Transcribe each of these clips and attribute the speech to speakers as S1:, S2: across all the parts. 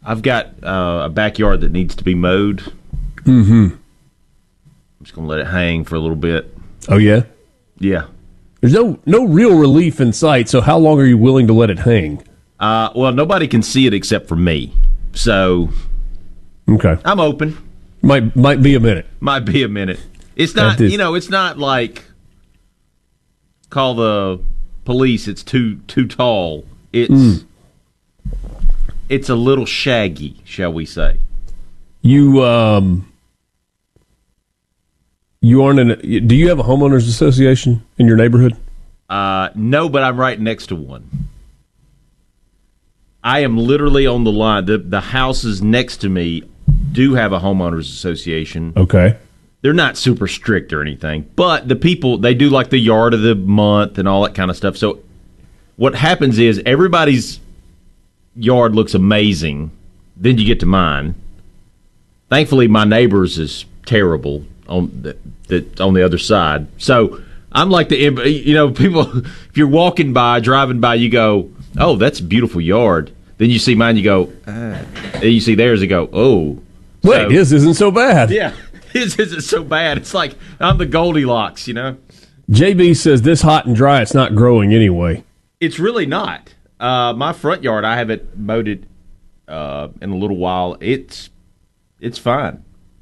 S1: I've got a backyard that needs to be mowed.
S2: Mm-hmm.
S1: I'm just going to let it hang for a little bit.
S2: Oh, yeah?
S1: Yeah.
S2: There's no real relief in sight, so how long are you willing to let it hang?
S1: Well, nobody can see it except for me. So
S2: okay,
S1: I'm open.
S2: Might be a minute.
S1: Might be a minute. It's not, it's not like call the police, it's too tall. It's a little shaggy, shall we say.
S2: You aren't do you have a homeowners association in your neighborhood?
S1: No, but I'm right next to one. I am literally on the line. The houses next to me do have a homeowners association.
S2: Okay.
S1: They're not super strict or anything, but the people, they do like the yard of the month and all that kind of stuff. So what happens is everybody's yard looks amazing. Then you get to mine. Thankfully, my neighbor's is terrible on the other side. So I'm like people, if you're driving by, you go, oh, that's a beautiful yard. Then you see mine, you go, then you see theirs, you go, oh.
S2: Wait, his isn't so bad.
S1: Yeah, his isn't so bad. It's like I'm the Goldilocks,
S2: JB says this hot and dry, it's not growing anyway.
S1: It's really not. My front yard, I haven't mowed it in a little while. It's fine.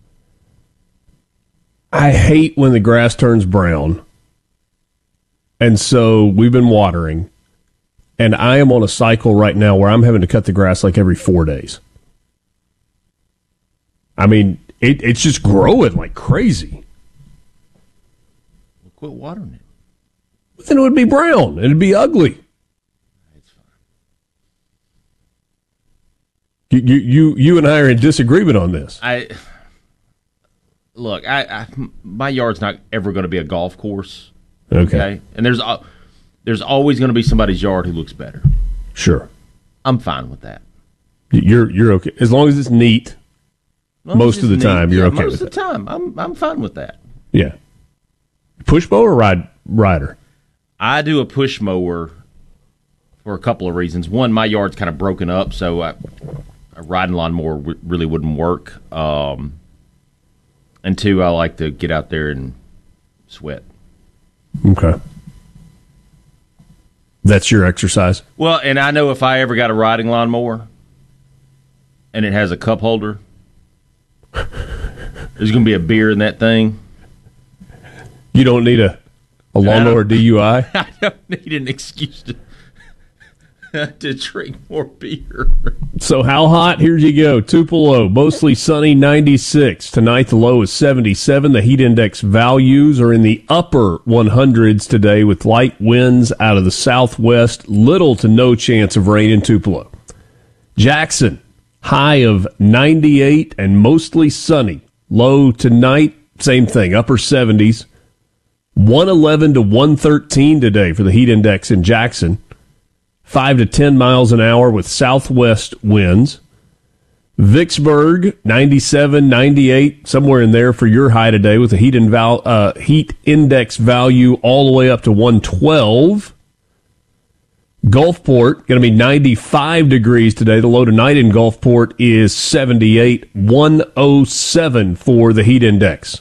S2: I hate when the grass turns brown. And so we've been watering. And I am on a cycle right now where I'm having to cut the grass like every 4 days. I mean, it's just growing like crazy.
S1: Well, quit watering it.
S2: Then it would be brown. It'd be ugly.
S1: It's fine.
S2: You and I are in disagreement on this.
S1: Look, my yard's not ever going to be a golf course.
S2: Okay?
S1: And there's always going to be somebody's yard who looks better.
S2: Sure.
S1: I'm fine with that.
S2: You're okay. As long as it's neat, most of the time, you're okay with it.
S1: Most of the time, I'm fine with that.
S2: Yeah. Push mower or rider?
S1: I do a push mower for a couple of reasons. One, my yard's kind of broken up, so a riding lawnmower really wouldn't work. And two, I like to get out there and sweat.
S2: Okay. That's your exercise?
S1: Well, and I know if I ever got a riding lawnmower and it has a cup holder, there's going to be a beer in that thing.
S2: You don't need a lawnmower DUI?
S1: I don't need an excuse to drink more beer.
S2: So how hot? Here you go. Tupelo, mostly sunny, 96. Tonight the low is 77. The heat index values are in the upper 100s today with light winds out of the southwest. Little to no chance of rain in Tupelo. Jackson, high of 98 and mostly sunny. Low tonight, same thing, upper 70s. 111 to 113 today for the heat index in Jackson. 5 to 10 miles an hour with southwest winds. Vicksburg, 97, 98, somewhere in there for your high today with a heat index value all the way up to 112. Gulfport, going to be 95 degrees today. The low tonight in Gulfport is 78, 107 for the heat index.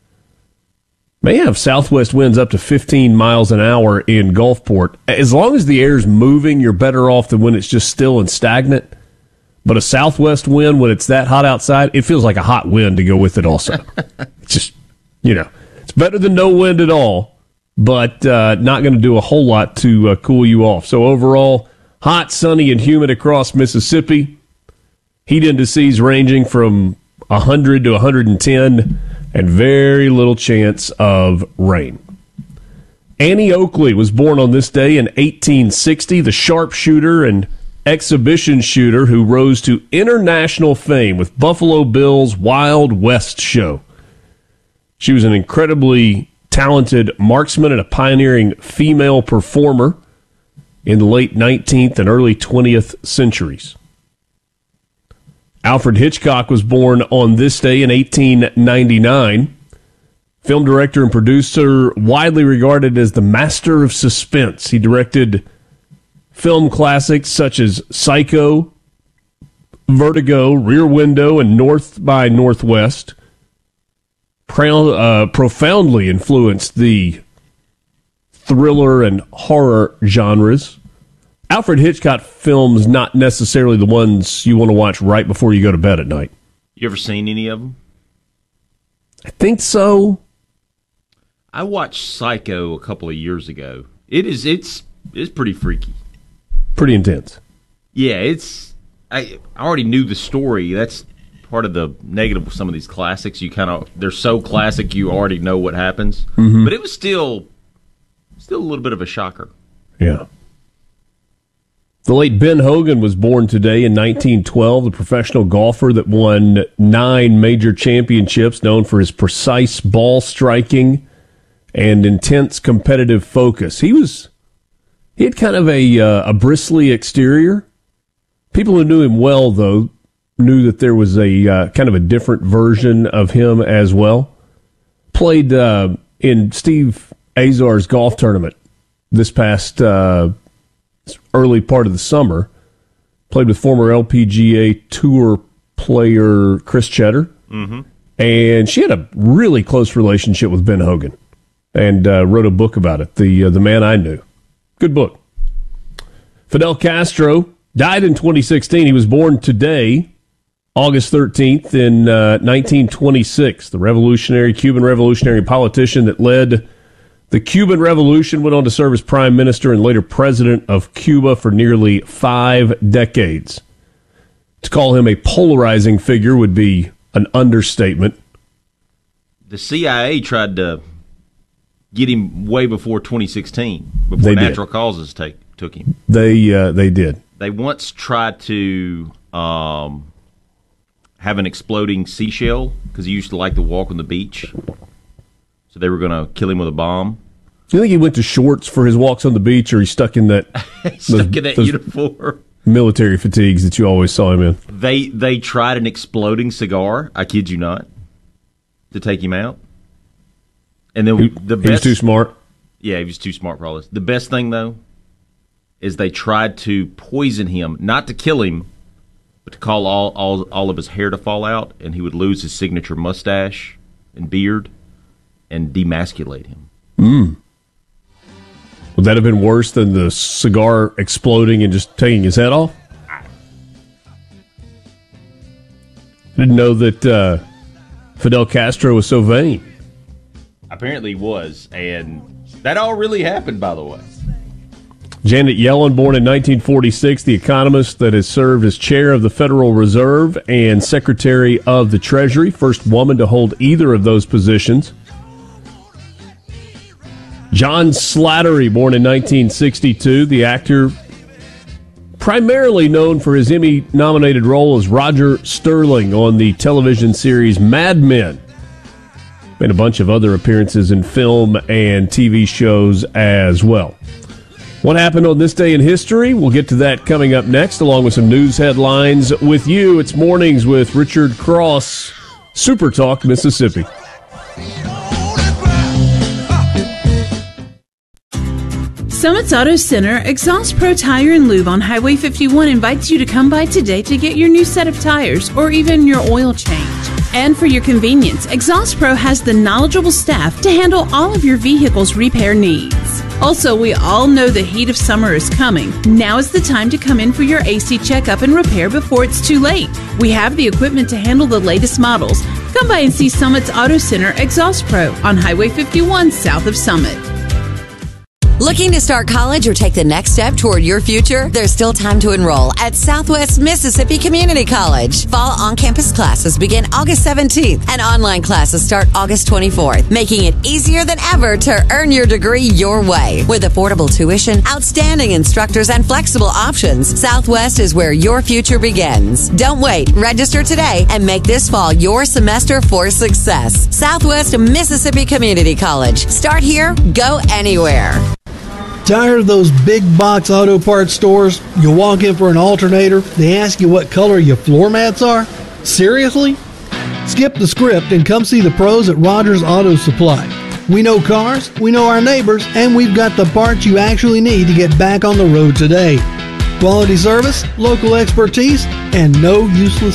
S2: May have southwest winds up to 15 miles an hour in Gulfport. As long as the air's moving, you're better off than when it's just still and stagnant. But a southwest wind, when it's that hot outside, it feels like a hot wind to go with it also. It's just, it's better than no wind at all, but not going to do a whole lot to cool you off. So overall, hot, sunny, and humid across Mississippi. Heat indices ranging from 100 to 110, and very little chance of rain. Annie Oakley was born on this day in 1860, the sharpshooter and exhibition shooter who rose to international fame with Buffalo Bill's Wild West show. She was an incredibly talented marksman and a pioneering female performer in the late 19th and early 20th centuries. Alfred Hitchcock was born on this day in 1899. Film director and producer, widely regarded as the master of suspense. He directed film classics such as Psycho, Vertigo, Rear Window, and North by Northwest profoundly influenced the thriller and horror genres. Alfred Hitchcock films, not necessarily the ones you want to watch right before you go to bed at night.
S1: You ever seen any of them?
S2: I think so.
S1: I watched Psycho a couple of years ago. It's pretty freaky.
S2: Pretty intense.
S1: Yeah, I already knew the story. That's part of the negative with some of these classics. They're so classic you already know what happens. Mm-hmm. But it was still a little bit of a shocker.
S2: Yeah. The late Ben Hogan was born today in 1912, the professional golfer that won 9 major championships, known for his precise ball striking and intense competitive focus. He had kind of a bristly exterior. People who knew him well, though, knew that there was a kind of a different version of him as well. Played in Steve Azar's golf tournament this past early part of the summer. Played with former LPGA Tour player Chris Cheddar. Mm-hmm. And she had a really close relationship with Ben Hogan and wrote a book about it, The Man I Knew. Good book. Fidel Castro died in 2016. He was born today, August 13th, in 1926. The Cuban revolutionary politician that led the Cuban Revolution, went on to serve as prime minister and later president of Cuba for nearly 5 decades. To call him a polarizing figure would be an understatement.
S1: The CIA tried to get him way before 2016, before natural causes took him.
S2: They did.
S1: They once tried to have an exploding seashell because he used to like to walk on the beach. So they were going to kill him with a bomb.
S2: Do you think he went to shorts for his walks on the beach, or he stuck in that
S1: uniform?
S2: Military fatigues that you always saw him in.
S1: They tried an exploding cigar, I kid you not, to take him out. And then he was too smart? Yeah, he was too smart for all this. The best thing, though, is they tried to poison him, not to kill him, but to call all of his hair to fall out, and he would lose his signature mustache and beard and demasculate him.
S2: Would that have been worse than the cigar exploding and just taking his head off? I didn't know that Fidel Castro was so vain.
S1: Apparently he was, and that all really happened, by the way.
S2: Janet Yellen, born in 1946, the economist that has served as chair of the Federal Reserve and Secretary of the Treasury, first woman to hold either of those positions. John Slattery, born in 1962, the actor primarily known for his Emmy-nominated role as Roger Sterling on the television series Mad Men. Made a bunch of other appearances in film and TV shows as well. What happened on this day in history? We'll get to that coming up next, along with some news headlines with you. It's Mornings with Richard Cross, Super Talk, Mississippi.
S3: Summit's Auto Center, Exhaust Pro Tire and Lube on Highway 51 invites you to come by today to get your new set of tires or even your oil change. And for your convenience, Exhaust Pro has the knowledgeable staff to handle all of your vehicle's repair needs. Also, we all know the heat of summer is coming. Now is the time to come in for your AC checkup and repair before it's too late. We have the equipment to handle the latest models. Come by and see Summit's Auto Center, Exhaust Pro on Highway 51 south of Summit.
S4: Looking to start college or take the next step toward your future? There's still time to enroll at Southwest Mississippi Community College. Fall on-campus classes begin August 17th and online classes start August 24th, making it easier than ever to earn your degree your way. With affordable tuition, outstanding instructors, and flexible options, Southwest is where your future begins. Don't wait. Register today and make this fall your semester for success. Southwest Mississippi Community College. Start here, go anywhere.
S5: Tired of those big box auto parts stores? You walk in for an alternator, they ask you what color your floor mats are? Seriously? Skip the script and come see the pros at Rogers Auto Supply. We know cars, we know our neighbors, and we've got the parts you actually need to get back on the road today. Quality service, local expertise, and no useless